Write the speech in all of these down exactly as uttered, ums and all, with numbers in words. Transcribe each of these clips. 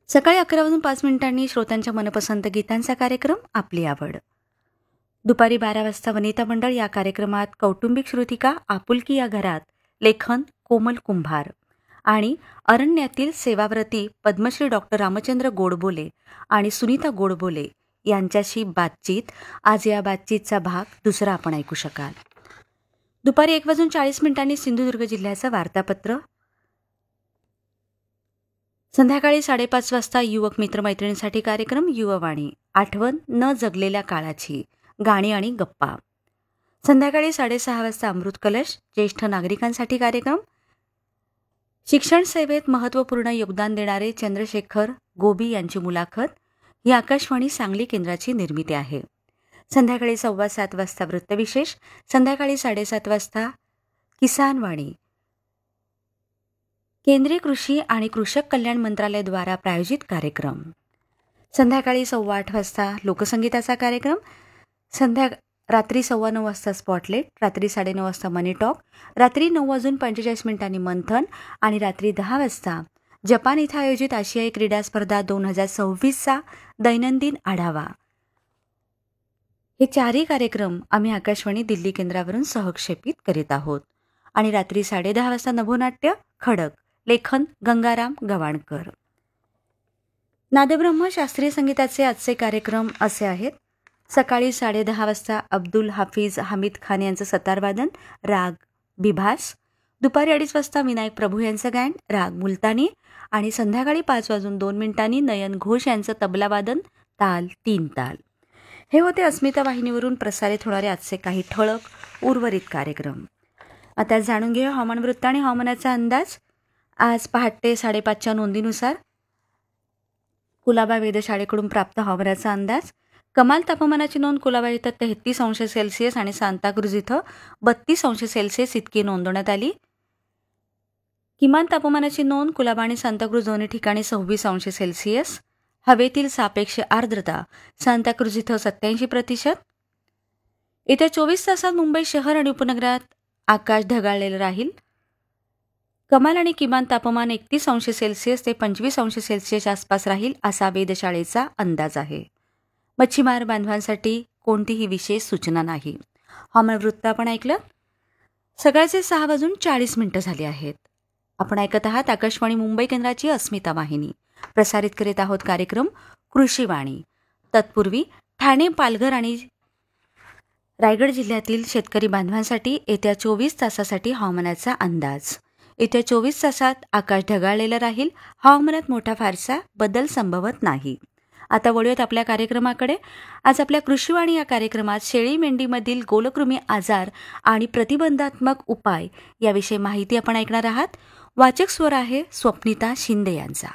सकाळी अकरा वाजून पाच मिनिटांनी श्रोत्यांच्या मनपसंत गीतांचा कार्यक्रम आपली आवड. दुपारी बारा वाजता वनिता मंडळ या कार्यक्रमात कौटुंबिक श्रुतिका आपुलकी या घरात लेखन कोमल कुंभार आणि अरण्यातील सेवाव्रती पद्मश्री डॉक्टर रामचंद्र गोडबोले आणि सुनीता गोडबोले यांच्याशी बातचीत. आज या बातचीतचा भाग दुसरा आपण ऐकू शकाल. दुपारी एक वाजून चाळीस मिनिटांनी सिंधुदुर्ग जिल्ह्याचं वार्तापत्र. संध्याकाळी साडेपाच वाजता युवक मित्रमैत्रिणींसाठी कार्यक्रम युववाणी, आठवण न जगलेल्या काळाची, गाणी आणि गप्पा. संध्याकाळी साडेसहा वाजता अमृत कलश, ज्येष्ठ नागरिकांसाठी कार्यक्रम. शिक्षण सेवेत महत्त्वपूर्ण योगदान देणारे चंद्रशेखर गोबी यांची मुलाखत. ही आकाशवाणी सांगली केंद्राची निर्मिती आहे. संध्याकाळी सव्वा सात वाजता वृत्तविशेष. संध्याकाळी साडेसात वाजता किसानवाणी, केंद्रीय कृषी आणि कृषक कल्याण मंत्रालयाद्वारा प्रायोजित कार्यक्रम. संध्याकाळी सव्वा आठ वाजता लोकसंगीताचा कार्यक्रम. संध्या रात्री सव्वा नऊ वाजता स्पॉटलाइट, रात्री साडेनऊ वाजता मनी टॉक, रात्री नऊ वाजून पंचेचाळीस मिनिटांनी मंथन आणि रात्री दहा वाजता जपान इथं आयोजित आशियाई क्रीडा स्पर्धा दोन हजार सव्वीसचा दैनंदिन आढावा. हे चारही कार्यक्रम आम्ही आकाशवाणी दिल्ली केंद्रावरून सहक्षेपित करीत आहोत. आणि रात्री साडेदहा वाजता नभोनाट्य खडक, लेखन गंगाराम गवाणकर. नादब्रह्म शास्त्रीय संगीताचे आजचे कार्यक्रम असे आहेत. सकाळी साडेदहा वाजता अब्दुल हाफिज हामिद खान यांचं सतारवादन, राग बिभास. दुपारी अडीच वाजता विनायक प्रभू यांचं गायन, राग मुलतानी. आणि संध्याकाळी पाच वाजून दोन मिनिटांनी नयन घोष यांचं तबलावादन, ताल तीन ताल. हे होते अस्मिता वाहिनीवरून प्रसारित होणारे आजचे काही ठळक उर्वरित कार्यक्रम. आता जाणून घेऊया हवामान वृत्त आणि हवामानाचा अंदाज. आज पहाटे साडेपाचच्या नोंदीनुसार कुलाबा वेधशाळेकडून प्राप्त हवामानाचा अंदाज. कमाल तापमानाची नोंद कुलाबा इथं तेहतीस अंश सेल्सिअस आणि सांताक्रूज इथं बत्तीस अंश सेल्सिअस इतकी नोंदवण्यात आली. किमान तापमानाची नोंद कुलाबा आणि सांताक्रूज दोन्ही ठिकाणी सव्वीस अंश सेल्सिअस. हवेतील सापेक्ष आर्द्रता सांताक्रूज इथं सत्याऐंशी प्रतिशत. येत्या चोवीस तासात मुंबई शहर आणि उपनगरात आकाश ढगाळलेलं राहील. कमाल आणि किमान तापमान एकतीस अंश सेल्सिअस ते पंचवीस अंश सेल्सिअस आसपास राहील असा वेधशाळेचा अंदाज आहे. मच्छीमार बांधवांसाठी कोणतीही विशेष सूचना नाही. हवामान वृत्त आपण ऐकलं. सकाळचे सहा वाजून चाळीस मिनिटं झाली आहेत. आपण ऐकत आहात आकाशवाणी मुंबई केंद्राची अस्मिता वाहिनी. प्रसारित करीत आहोत कार्यक्रम कृषीवाणी. तत्पूर्वी ठाणे, पालघर आणि रायगड जिल्ह्यातील शेतकरी बांधवांसाठी येत्या चोवीस तासासाठी हवामानाचा अंदाज. येत्या चोवीस तासात आकाश ढगाळलेलं राहील. हवामानात मोठा फारसा बदल संभवत नाही. आता वळूयात आपल्या कार्यक्रमाकडे. आज आपल्या कृषीवाणी या कार्यक्रमात शेळी मेंढीमधील गोलकृमी आजार आणि प्रतिबंधात्मक उपाय याविषयी माहिती आपण ऐकणार आहात. वाचक स्वर आहे स्वप्निता शिंदे यांचा.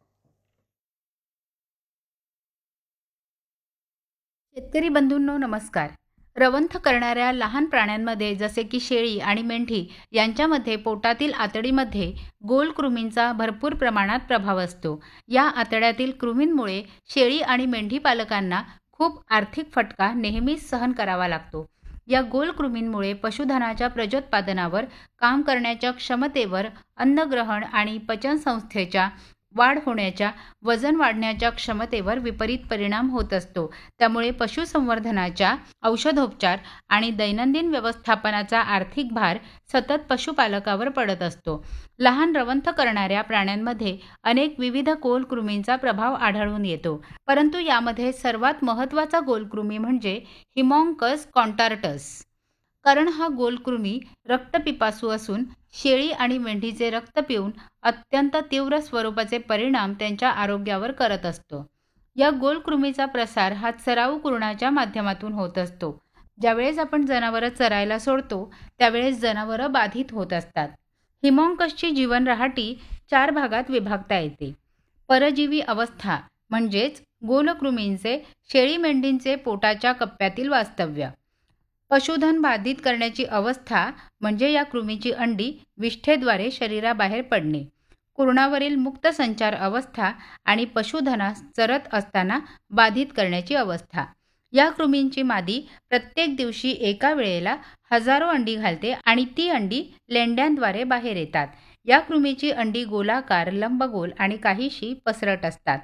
शेतकरी बंधूंनो नमस्कार. रवंथ करणाऱ्या लहान प्राण्यांमध्ये जसे की शेळी आणि मेंढी यांच्यामध्ये पोटातील आतडीमध्ये गोल कृमींचा भरपूर प्रमाणात प्रभाव असतो. या आतड्यातील कृमींमुळे शेळी आणि मेंढी पालकांना खूप आर्थिक फटका नेहमीच सहन करावा लागतो. या गोल कृमींमुळे पशुधनाच्या प्रजोत्पादनावर, काम करण्याच्या क्षमतेवर, अन्नग्रहण आणि पचनसंस्थेच्या वाढ होण्याच्या, वजन वाढण्याच्या क्षमतेवर विपरीत परिणाम होत असतो. त्यामुळे पशुसंवर्धनाच्या, औषधोपचार आणि दैनंदिन व्यवस्थापनाचा आर्थिक भार सतत पशुपालकावर पडत असतो. लहान रवंथ करणाऱ्या प्राण्यांमध्ये अनेक विविध गोलकृमींचा प्रभाव आढळून येतो. परंतु यामध्ये सर्वात महत्त्वाचा गोलकृमी म्हणजे हिमॉन्कस कॉन्टार्टस. कारण हा गोलकृमी रक्तपिपासू असून शेळी आणि मेंढीचे रक्त पिऊन अत्यंत तीव्र स्वरूपाचे परिणाम त्यांच्या आरोग्यावर करत असतो. या गोलकृमीचा प्रसार हा चराऊ कुरणाच्या माध्यमातून होत असतो. ज्यावेळेस आपण जनावरं चरायला सोडतो त्यावेळेस जनावरं बाधित होत असतात. हिमॉन्कसची जीवन रहाटी चार भागात विभागता येते. परजीवी अवस्था म्हणजेच गोलकृमींचे शेळी मेंढींचे पोटाच्या कप्प्यातील वास्तव्य. पशुधन बाधित करण्याची अवस्था म्हणजे या कृमीची अंडी विष्ठेद्वारे शरीराबाहेर पडणे. कुरणावरील मुक्त संचार अवस्था आणि पशुधनास चरत असताना बाधित करण्याची अवस्था. या कृमींची मादी प्रत्येक दिवशी एका वेळेला हजारो अंडी घालते आणि ती अंडी लेंड्यांद्वारे बाहेर येतात. या कृमीची अंडी गोलाकार, लंबगोल आणि काहीशी पसरट असतात.